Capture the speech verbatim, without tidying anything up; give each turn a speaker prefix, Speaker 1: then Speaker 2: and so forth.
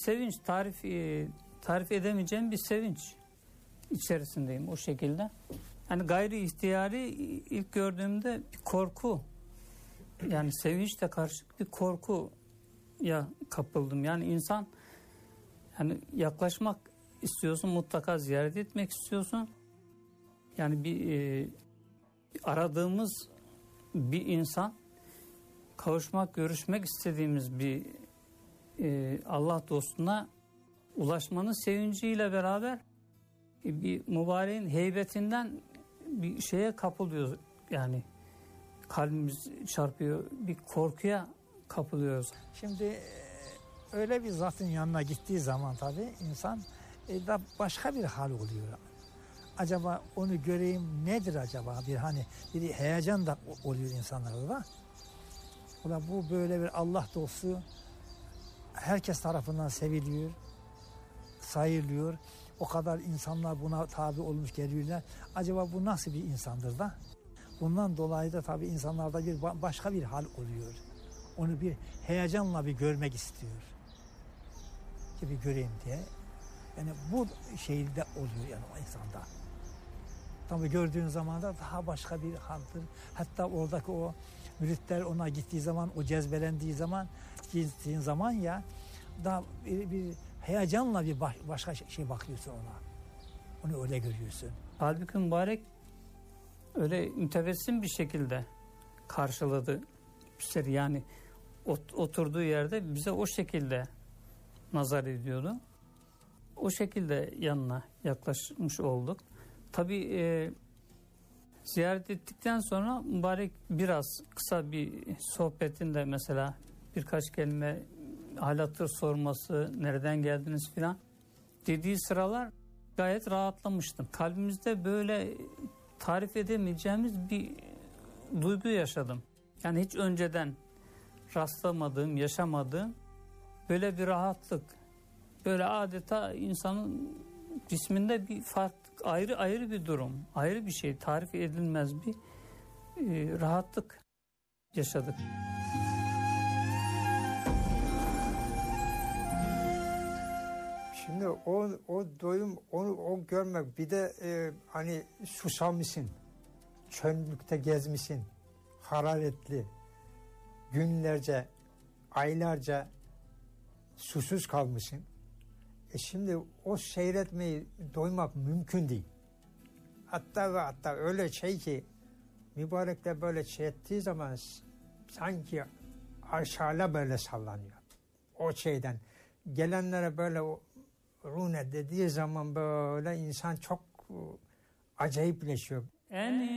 Speaker 1: sevinç, tarif e, tarif edemeyeceğim bir sevinç içerisindeyim o şekilde. Yani gayri ihtiyari ilk gördüğümde bir korku, yani sevinçle karışık bir korkuya kapıldım. Yani insan, yani yaklaşmak istiyorsun, mutlaka ziyaret etmek istiyorsun. Yani bir e, aradığımız bir insan, kavuşmak, görüşmek istediğimiz bir e, Allah dostuna ulaşmanın sevinciyle beraber e, bir mübareğin heybetinden bir şeye kapılıyoruz. Yani kalbimiz çarpıyor, bir korkuya kapılıyoruz.
Speaker 2: Şimdi öyle bir zatın yanına gittiği zaman tabii insan e, da başka bir hal oluyor. Acaba onu göreyim nedir acaba, bir hani bir heyecan da oluyor insanlarda da. Ulan bu böyle bir Allah dostu, herkes tarafından seviliyor, sayılıyor. O kadar insanlar buna tabi olmuş geliyorlar. Acaba bu nasıl bir insandır da? Bundan dolayı da tabii insanlarda bir başka bir hal oluyor. Onu bir heyecanla bir görmek istiyor. Ki bir göreyim diye. Yani bu şeyde oluyor yani o insanda. Tabii gördüğün zaman da daha başka bir haldır. Hatta oradaki o müritler ona gittiği zaman, o cezbelendiği zaman, gittiğin zaman ya daha bir, bir heyecanla bir baş, başka şey bakıyorsun ona. Onu öyle görüyorsun.
Speaker 1: Halbuki mübarek öyle mütebessim bir şekilde karşıladı bizleri. Yani ot, oturduğu yerde bize o şekilde nazar ediyordu. O şekilde yanına yaklaşmış olduk. Tabii e, ziyaret ettikten sonra mübarek biraz kısa bir sohbetinde mesela birkaç kelime hal hatır sorması, nereden geldiniz filan dediği sıralar gayet rahatlamıştım. Kalbimizde böyle tarif edemeyeceğimiz bir duygu yaşadım. Yani hiç önceden rastlamadığım, yaşamadığım böyle bir rahatlık. Böyle adeta insanın cisminde bir farklı, ayrı ayrı bir durum, ayrı bir şey, tarif edilmez bir e, rahatlık yaşadık.
Speaker 3: Şimdi o o doyum, onu o görmek, bir de e, hani susamışsın, çöllükte gezmişsin, hararetli, günlerce, aylarca susuz kalmışsın. E şimdi o seyretmeyi doymak mümkün değil. Hatta ve hatta öyle şey ki mübarek de böyle şey ettiği zaman sanki aşağıla böyle sallanıyor. O şeyden gelenlere böyle o rune dediği zaman böyle insan çok acayipleşiyor.
Speaker 1: En